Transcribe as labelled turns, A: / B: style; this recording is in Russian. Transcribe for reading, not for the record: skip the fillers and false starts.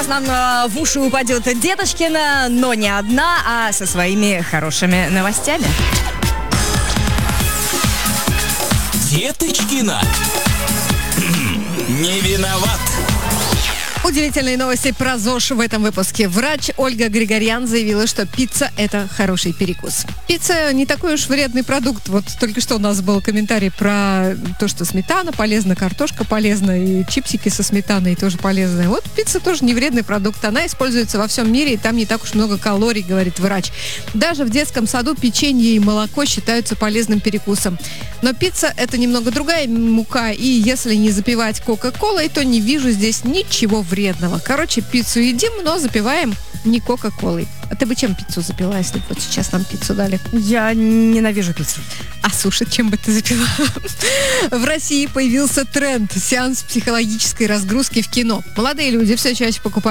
A: сейчас нам в уши упадет Деточкина, но не одна, а со своими хорошими новостями.
B: Деточкина. Не виноват.
C: Удивительные новости про ЗОЖ в этом выпуске. Врач Ольга Григорян заявила, что пицца – это хороший перекус. Пицца не такой уж вредный продукт. Вот только что у нас был комментарий про то, что сметана полезна, картошка полезна, и чипсики со сметаной тоже полезны. Вот пицца тоже не вредный продукт. Она используется во всем мире, и там не так уж много калорий, говорит врач. Даже в детском саду печенье и молоко считаются полезным перекусом. Но пицца – это немного другая мука, и если не запивать кока-колой, то не вижу здесь ничего вредного. Короче, пиццу едим, но запиваем не кока-колой. А ты бы чем пиццу запила, если бы вот сейчас нам пиццу дали?
A: Я ненавижу пиццу.
C: А суши чем бы ты запила? В России появился тренд – сеанс психологической разгрузки в кино. Молодые люди все чаще покупают